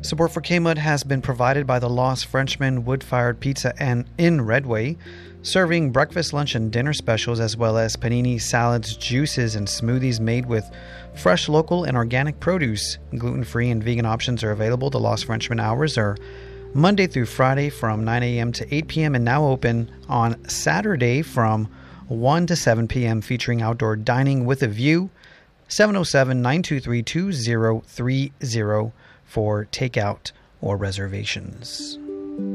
Support for K-Mud has been provided by the Lost Frenchman Wood-Fired Pizza and in Redway, serving breakfast, lunch, and dinner specials as well as panini, salads, juices, and smoothies made with fresh, local, and organic produce. Gluten-free and vegan options are available. The Lost Frenchman hours are Monday through Friday from 9 a.m. to 8 p.m. and now open on Saturday from 1 to 7 p.m. featuring outdoor dining with a view. 707-923-2030 for takeout or reservations.